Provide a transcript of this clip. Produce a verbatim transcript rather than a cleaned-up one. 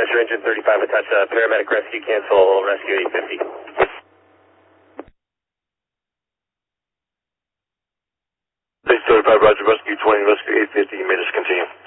Metro Engine thirty-five, attach uh, paramedic rescue, cancel rescue eight fifty. Base thirty-five, roger, rescue twenty, rescue eight fifty, you may discontinue.